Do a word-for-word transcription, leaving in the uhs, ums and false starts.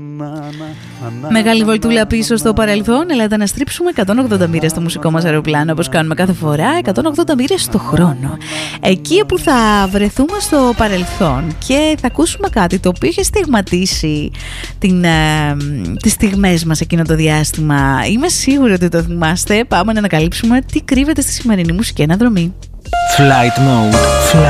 Μεγάλη βολτούλα πίσω στο παρελθόν. Ελάτε να στρίψουμε εκατόν ογδόντα μοίρες στο μουσικό μας αεροπλάνο, όπως κάνουμε κάθε φορά. εκατόν ογδόντα μοίρες στο χρόνο. Εκεί που θα βρεθούμε στο παρελθόν και θα ακούσουμε κάτι το οποίο έχει στιγματίσει την, ε, τις στιγμές μας εκείνο το διάστημα. Είμαι σίγουρη ότι το θυμάστε. Πάμε να ανακαλύψουμε τι κρύβεται στη σημερινή μουσική αναδρομή. Flight Mode. Flight